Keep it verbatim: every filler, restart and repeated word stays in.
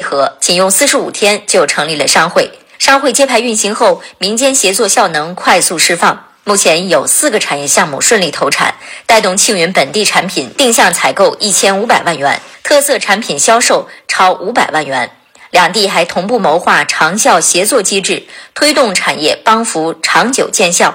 合，仅用四十五天就成立了商会。商会揭牌运行后，民间协作效能快速释放。目前有四个产业项目顺利投产，带动庆云本地产品定向采购一千五百万元，特色产品销售超五百万元。两地还同步谋划长效协作机制，推动产业帮扶长久见效。